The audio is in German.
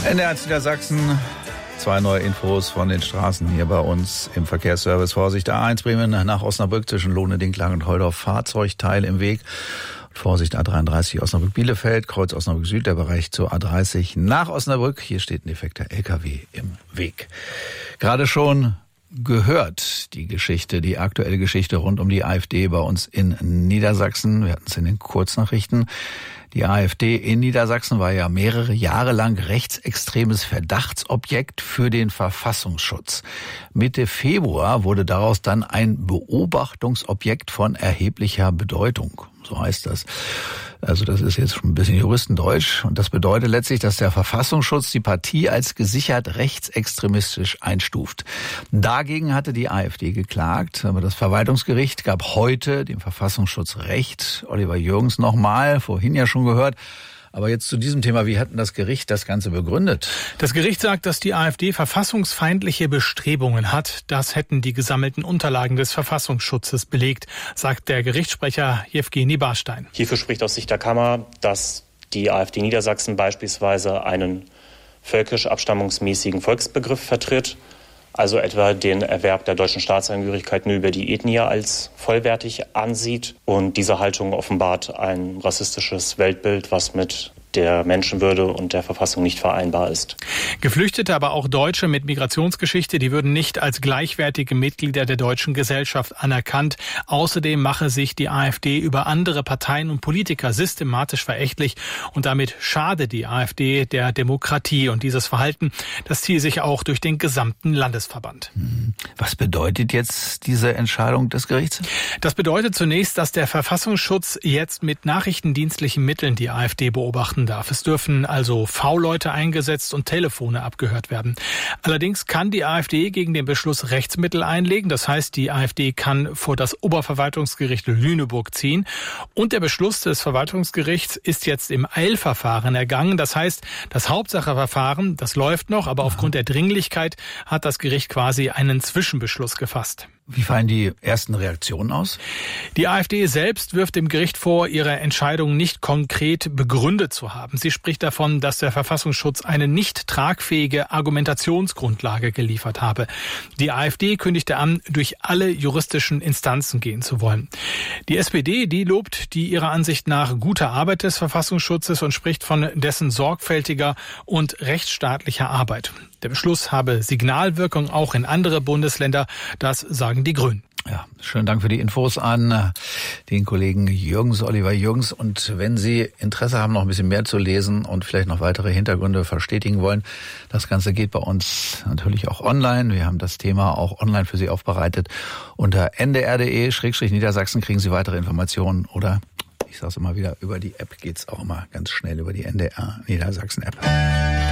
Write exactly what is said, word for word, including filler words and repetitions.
N D R Niedersachsen. Zwei neue Infos von den Straßen hier bei uns im Verkehrsservice. Vorsicht, A eins Bremen nach Osnabrück zwischen Lohne, Dinklage und Holdorf. Fahrzeugteil im Weg. Vorsicht, A dreiunddreißig Osnabrück-Bielefeld, Kreuz Osnabrück Süd, der Bereich zur A dreißig nach Osnabrück. Hier steht ein defekter L K W im Weg. Gerade schon gehört die Geschichte, die aktuelle Geschichte rund um die AfD bei uns in Niedersachsen. Wir hatten es in den Kurznachrichten. Die AfD in Niedersachsen war ja mehrere Jahre lang rechtsextremes Verdachtsobjekt für den Verfassungsschutz. Mitte Februar wurde daraus dann ein Beobachtungsobjekt von erheblicher Bedeutung. So heißt das. Also das ist jetzt schon ein bisschen Juristendeutsch. Und das bedeutet letztlich, dass der Verfassungsschutz die Partie als gesichert rechtsextremistisch einstuft. Dagegen hatte die AfD geklagt, aber das Verwaltungsgericht gab heute dem Verfassungsschutz Recht. Oliver Jürgens nochmal, vorhin ja schon gehört. Aber jetzt zu diesem Thema, wie hat denn das Gericht das Ganze begründet? Das Gericht sagt, dass die AfD verfassungsfeindliche Bestrebungen hat. Das hätten die gesammelten Unterlagen des Verfassungsschutzes belegt, sagt der Gerichtssprecher Jewgeni Barstein. Hierfür spricht aus Sicht der Kammer, dass die AfD Niedersachsen beispielsweise einen völkisch abstammungsmäßigen Volksbegriff vertritt, also etwa den Erwerb der deutschen Staatsangehörigkeit nur über die Ethnie als vollwertig ansieht. Und diese Haltung offenbart ein rassistisches Weltbild, was mit der Menschenwürde und der Verfassung nicht vereinbar ist. Geflüchtete, aber auch Deutsche mit Migrationsgeschichte, die würden nicht als gleichwertige Mitglieder der deutschen Gesellschaft anerkannt. Außerdem mache sich die AfD über andere Parteien und Politiker systematisch verächtlich und damit schade die AfD der Demokratie. Und dieses Verhalten, das ziehe sich auch durch den gesamten Landesverband. Was bedeutet jetzt diese Entscheidung des Gerichts? Das bedeutet zunächst, dass der Verfassungsschutz jetzt mit nachrichtendienstlichen Mitteln die AfD beobachten darf. Es dürfen also V-Leute eingesetzt und Telefone abgehört werden. Allerdings kann die AfD gegen den Beschluss Rechtsmittel einlegen. Das heißt, die AfD kann vor das Oberverwaltungsgericht Lüneburg ziehen. Und der Beschluss des Verwaltungsgerichts ist jetzt im Eilverfahren ergangen. Das heißt, das Hauptsacheverfahren, das läuft noch, aber aufgrund der Dringlichkeit hat das Gericht quasi einen Zwischenbeschluss gefasst. Wie fallen die ersten Reaktionen aus? Die AfD selbst wirft dem Gericht vor, ihre Entscheidung nicht konkret begründet zu haben. Sie spricht davon, dass der Verfassungsschutz eine nicht tragfähige Argumentationsgrundlage geliefert habe. Die AfD kündigte an, durch alle juristischen Instanzen gehen zu wollen. Die S P D, die lobt die ihrer Ansicht nach gute Arbeit des Verfassungsschutzes und spricht von dessen sorgfältiger und rechtsstaatlicher Arbeit. Der Beschluss habe Signalwirkung auch in andere Bundesländer, das sagen die Grünen. Ja, schönen Dank für die Infos an den Kollegen Jürgens, Oliver Jürgens. Und wenn Sie Interesse haben, noch ein bisschen mehr zu lesen und vielleicht noch weitere Hintergründe verstetigen wollen, das Ganze geht bei uns natürlich auch online. Wir haben das Thema auch online für Sie aufbereitet. Unter n d r punkt d e Schrägstrich Niedersachsen kriegen Sie weitere Informationen oder, ich sage es immer wieder, über die App geht's auch immer ganz schnell, über die N D R Niedersachsen App.